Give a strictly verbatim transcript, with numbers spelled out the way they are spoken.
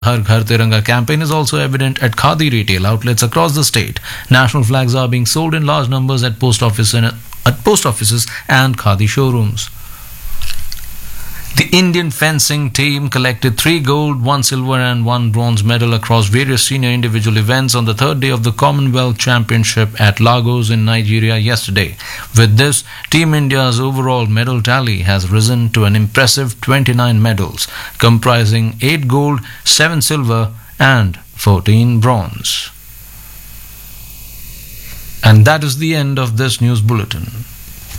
Har Ghar Tiranga campaign is also evident at Khadi retail outlets across the state. National flags are being sold in large numbers at post office and at post offices and Khadi showrooms. The Indian fencing team collected three gold, one silver and one bronze medal across various senior individual events on the third day of the Commonwealth Championship at Lagos in Nigeria yesterday. With this, Team India's overall medal tally has risen to an impressive twenty-nine medals, comprising eight gold, seven silver and fourteen bronze. And that is the end of this news bulletin.